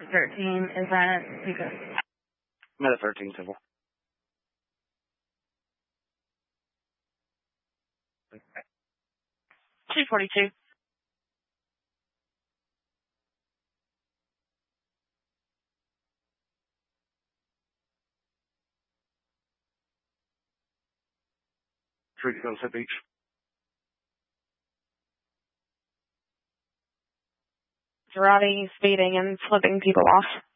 13, is that because... I'm at a 13 civil. Okay. 242. Sunset Beach. Girardi speeding and flipping people off.